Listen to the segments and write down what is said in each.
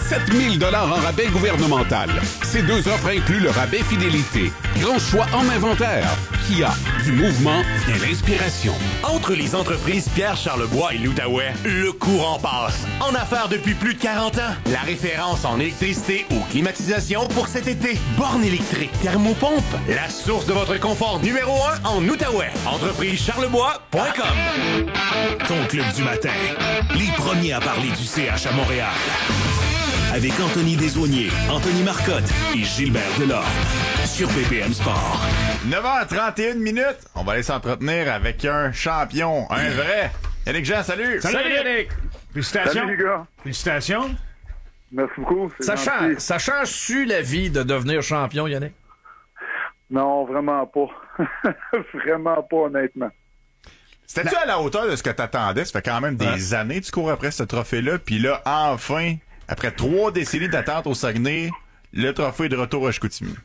7 000 $ en rabais gouvernemental. Ces 2 offres incluent le rabais fidélité. Grand choix en inventaire. Kia, du mouvement vient l'inspiration. Entre les entreprises Pierre Charlebois et l'Outaouais, le courant passe. En affaires depuis plus de 40 ans. La référence en électricité ou climatisation pour cet été. Borne électrique, thermopompe. La source de votre confort numéro 1 en Outaouais. Entreprisecharlebois.com. Ton club du matin. Les premiers à parler du CH à Montréal. Avec Anthony Desaulniers, Anthony Marcotte et Gilbert Delorme. Sur BPM Sport. 9h31 minutes. On va aller s'entretenir avec un champion, un vrai. Yannick Jean, salut! Salut Yannick! Félicitations! Salut les gars! Félicitations! Merci beaucoup. Ça change-tu la vie de devenir champion, Yannick? Non, vraiment pas. Vraiment pas, honnêtement. C'était-tu à la hauteur de ce que t'attendais? Ça fait quand même des années que tu cours après ce trophée-là, puis là, enfin, après 3 décennies d'attente au Saguenay, le trophée est de retour à Chicoutimi.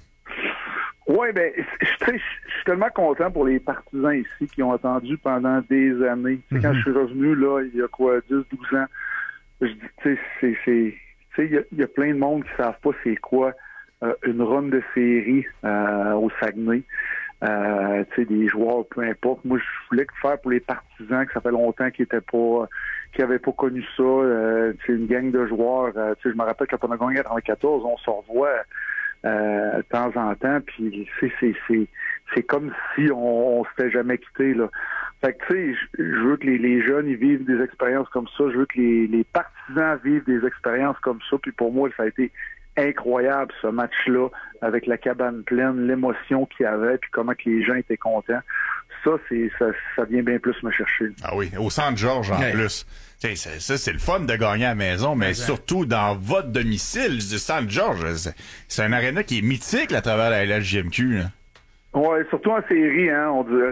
Oui, ben, je suis tellement content pour les partisans ici qui ont attendu pendant des années. Tu sais, quand je suis revenu, là, il y a 10-12 ans, je dis, tu sais, il y a plein de monde qui savent pas c'est quoi une run de série au Saguenay. Tu sais, des joueurs, peu importe. Moi, je voulais faire pour les partisans, que ça fait longtemps qu'ils avaient pas connu ça. C'est une gang de joueurs. Tu sais, je me rappelle quand on a gagné en 94, on se revoit de temps en temps, puis c'est comme si on s'était jamais quitté, là. Fait que, tu sais, je veux que les jeunes, ils vivent des expériences comme ça. Je veux que les partisans vivent des expériences comme ça. Puis pour moi, ça a été incroyable, ce match-là, avec la cabane pleine, l'émotion qu'il y avait, puis comment que les gens étaient contents. Ça vient bien plus me chercher. Ah oui, au Centre-Georges en plus. Ça, c'est le fun de gagner à la maison, mais surtout dans votre domicile du Centre-Georges. C'est un aréna qui est mythique là, à travers la LHJMQ. Oui, surtout en série, hein. On dirait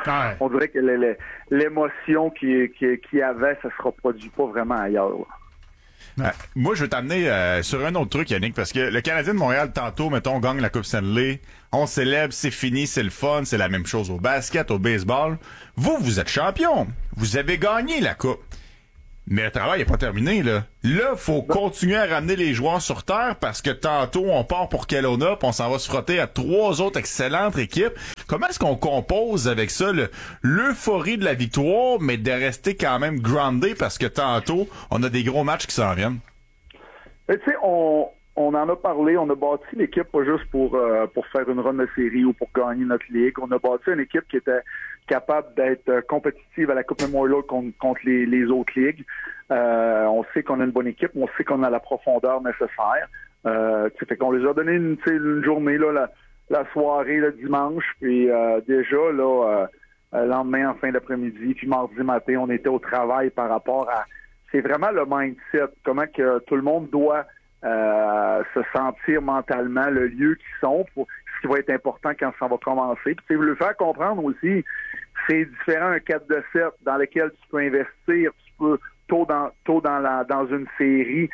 que l'émotion qu'il y avait, ça se reproduit pas vraiment ailleurs. Moi, je veux t'amener sur un autre truc, Yannick, parce que le Canadien de Montréal, tantôt, mettons, gagne la Coupe Stanley, on célèbre, c'est fini, c'est le fun, c'est la même chose au basket, au baseball. Vous êtes champion. Vous avez gagné la Coupe. Mais le travail n'est pas terminé, là. Là, faut continuer à ramener les joueurs sur terre parce que tantôt, on part pour Kelowna puis on s'en va se frotter à 3 autres excellentes équipes. Comment est-ce qu'on compose avec ça, l'euphorie de la victoire, mais de rester quand même groundé parce que tantôt, on a des gros matchs qui s'en viennent? Tu sais, on en a parlé, on a bâti l'équipe pas juste pour faire une run de série ou pour gagner notre ligue. On a bâti une équipe qui était capable d'être compétitive à la Coupe Memorial contre les autres ligues. On sait qu'on a une bonne équipe, on sait qu'on a la profondeur nécessaire. Fait qu'on les a donné une journée, là, la soirée, le dimanche, puis déjà, là, lendemain en fin d'après-midi, puis mardi matin, on était au travail par rapport à... C'est vraiment le mindset, comment que tout le monde doit se sentir mentalement, le lieu qu'ils sont, ce qui va être important quand ça va commencer. Puis le faire comprendre aussi, c'est différent un 4-7 dans lequel tu peux investir, tu peux tôt dans une série,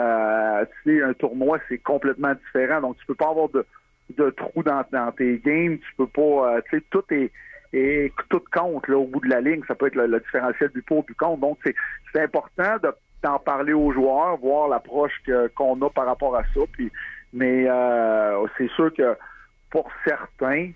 un tournoi, c'est complètement différent. Donc tu peux pas avoir de trous dans tes games, tu peux pas, tout compte là, au bout de la ligne, ça peut être le différentiel du pour du contre. Donc c'est important d'en parler aux joueurs, voir l'approche qu'on a par rapport à ça. Mais c'est sûr que pour certains,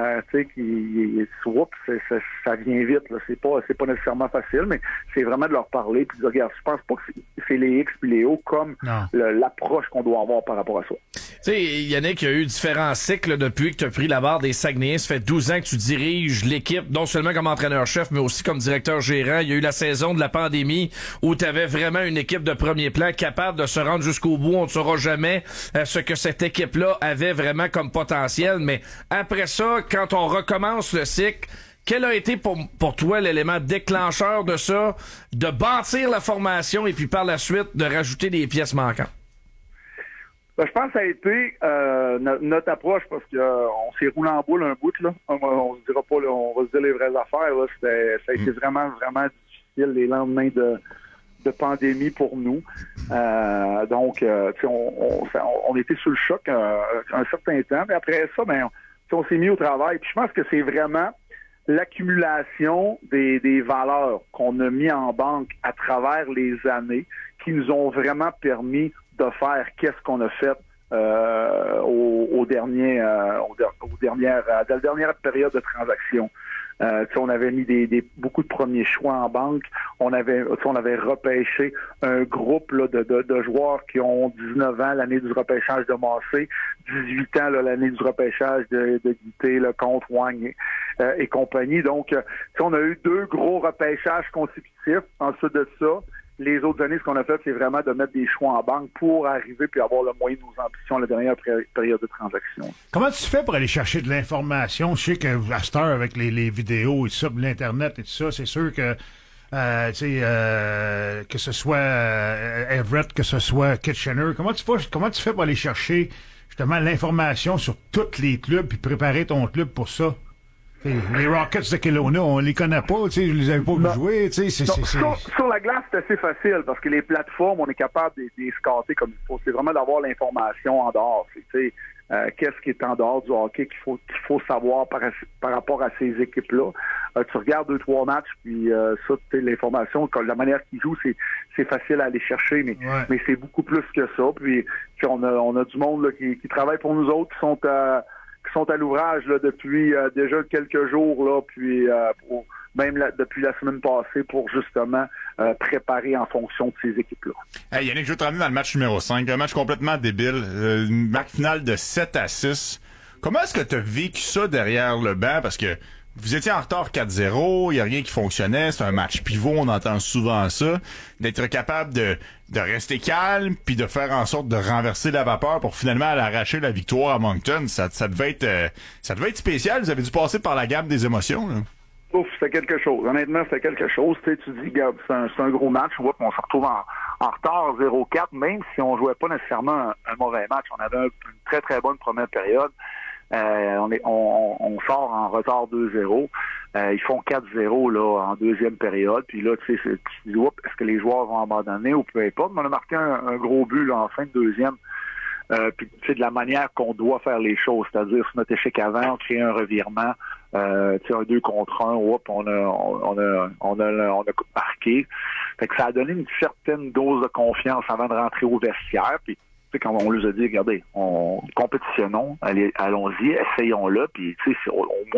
ça vient vite. Là. C'est pas nécessairement facile, mais c'est vraiment de leur parler puis de dire, regarde, je pense pas que c'est les X puis les O comme l'approche qu'on doit avoir par rapport à ça. Tu sais, Yannick, il y a eu différents cycles depuis que tu as pris la barre des Saguenayens. Ça fait 12 ans que tu diriges l'équipe, non seulement comme entraîneur-chef, mais aussi comme directeur gérant. Il y a eu la saison de la pandémie où tu avais vraiment une équipe de premier plan capable de se rendre jusqu'au bout. On ne saura jamais ce que cette équipe-là avait vraiment comme potentiel. Mais après ça, quand on recommence le cycle, quel a été pour toi l'élément déclencheur de ça, de bâtir la formation et puis par la suite de rajouter des pièces manquantes? Ben, je pense que ça a été notre approche parce que on s'est roulé en boule un bout là. On se dira pas, là, on va se dire les vraies affaires. Là. Ça a été vraiment, vraiment difficile les lendemains de pandémie pour nous. Donc, on était sous le choc un certain temps. Mais après ça, on s'est mis au travail. Puis je pense que c'est vraiment l'accumulation des valeurs qu'on a mis en banque à travers les années qui nous ont vraiment permis de faire qu'est-ce qu'on a fait dans la dernière période de transaction. On avait mis beaucoup de premiers choix en banque. On avait repêché un groupe là, de joueurs qui ont 19 ans l'année du repêchage de Massé, 18 ans là, l'année du repêchage de Guité, le Comte, Wang et compagnie. Donc, on a eu 2 gros repêchages consécutifs. Ensuite de ça, les autres années, ce qu'on a fait, c'est vraiment de mettre des choix en banque pour arriver puis avoir le moyen de nos ambitions à la dernière période de transaction. Comment tu fais pour aller chercher de l'information? Je sais que à cette heure, avec les vidéos et tout ça, l'Internet et tout ça, c'est sûr que que ce soit Everett, que ce soit Kitchener, comment tu fais pour aller chercher justement l'information sur tous les clubs puis préparer ton club pour ça? Les Rockets de Kelowna, on les connaît pas, je les avais pas vu jouer. Sur la glace, c'est assez facile parce que les plateformes, on est capable de les scatter comme il faut. C'est vraiment d'avoir l'information en dehors. Qu'est-ce qui est en dehors du hockey qu'il faut savoir par rapport à ces équipes-là. Tu regardes 2-3 matchs, puis l'information, la manière qu'ils jouent, c'est facile à aller chercher, mais c'est beaucoup plus que ça. Puis on a du monde là, qui travaille pour nous autres, qui sont à l'ouvrage là, depuis déjà quelques jours, là, puis depuis la semaine passée, pour justement préparer en fonction de ces équipes-là. Hey, Yannick, je veux te ramener dans le match numéro 5, un match complètement débile, une match finale de 7-6. Comment est-ce que tu as vécu ça derrière le banc? Parce que vous étiez en retard 4-0, il n'y a rien qui fonctionnait, c'est un match pivot, on entend souvent ça. D'être capable de rester calme puis de faire en sorte de renverser la vapeur pour finalement aller arracher la victoire à Moncton, ça devait être spécial. Vous avez dû passer par la gamme des émotions, là. Ouf, c'était quelque chose. Honnêtement, c'était quelque chose. Tu dis, regarde, c'est un gros match. On se retrouve en retard 0-4, même si on jouait pas nécessairement un mauvais match. On avait une très, très bonne première période. On sort en retard 2-0. Ils font 4-0 là en deuxième période. Puis là, tu dis, est-ce que les joueurs vont abandonner ou peu importe. Mais on a marqué un gros but là, en fin de deuxième. Puis de la manière qu'on doit faire les choses, c'est-à-dire sur notre échec avant, on crée un revirement, un 2 contre 1, on a marqué. Fait que ça a donné une certaine dose de confiance avant de rentrer au vestiaire. Puis quand on nous a dit, regardez, compétitionnons, allons-y, essayons-le, puis au moins